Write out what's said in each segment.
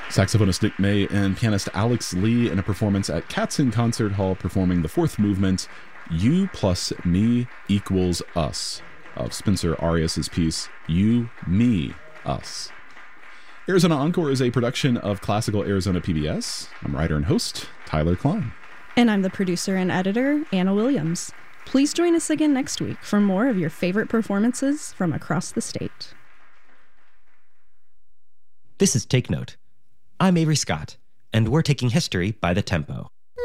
Saxophonist Nick May and pianist Alex Lee in a performance at Katzen Concert Hall performing the fourth movement, You plus Me equals Us, of Spencer Arias' piece, You, Me, Us. Arizona Encore is a production of Classical Arizona PBS. I'm writer and host, Tyler Klein. And I'm the producer and editor, Anna Williams. Please join us again next week for more of your favorite performances from across the state. This is Take Note. I'm Avery Scott, and we're taking history by the tempo.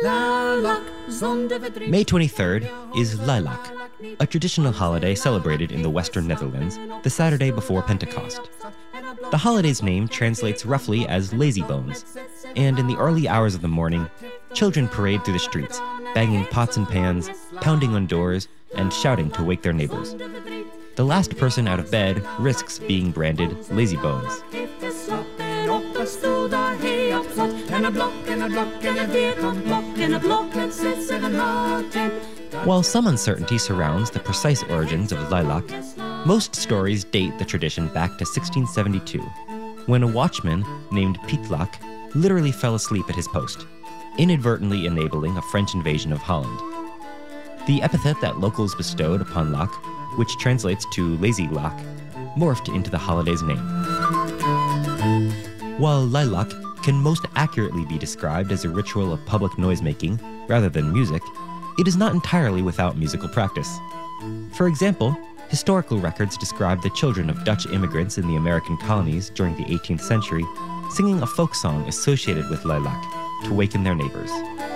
May 23rd is Lilac, a traditional holiday celebrated in the Western Netherlands the Saturday before Pentecost. The holiday's name translates roughly as lazy bones, and in the early hours of the morning, children parade through the streets, banging pots and pans, pounding on doors, and shouting to wake their neighbors. The last person out of bed risks being branded lazy bones. While some uncertainty surrounds the precise origins of lilac, most stories date the tradition back to 1672, when a watchman named Pietlac literally fell asleep at his post, inadvertently enabling a French invasion of Holland. The epithet that locals bestowed upon lac, which translates to lazy lac, morphed into the holiday's name. While lilac can most accurately be described as a ritual of public noisemaking rather than music, it is not entirely without musical practice. For example, historical records describe the children of Dutch immigrants in the American colonies during the 18th century singing a folk song associated with lilac to waken their neighbors.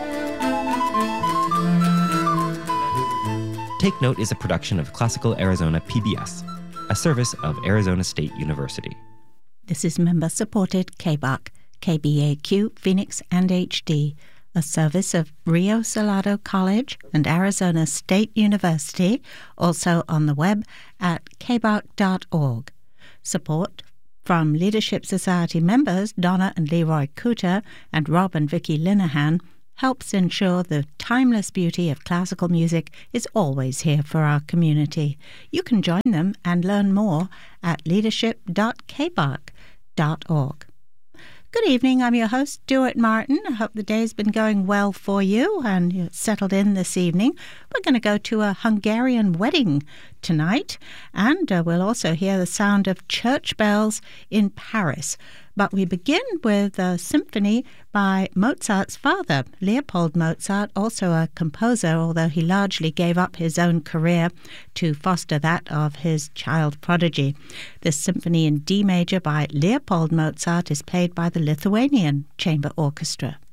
Take Note is a production of Classical Arizona PBS, a service of Arizona State University. This is member-supported KBAQ, KBAQ, Phoenix, and HD, a service of Rio Salado College and Arizona State University, also on the web at kbaq.org. Support from Leadership Society members Donna and Leroy Cooter and Rob and Vicky Linehan helps ensure the timeless beauty of classical music is always here for our community. You can join them and learn more at leadership.kbaq.org. Good evening, I'm your host, Stuart Martin. I hope the day's been going well for you and you're settled in this evening. We're going to go to a Hungarian wedding tonight, and we'll also hear the sound of church bells in Paris. But we begin with a symphony by Mozart's father, Leopold Mozart, also a composer, although he largely gave up his own career to foster that of his child prodigy. This symphony in D major by Leopold Mozart is played by the Lithuanian Chamber Orchestra.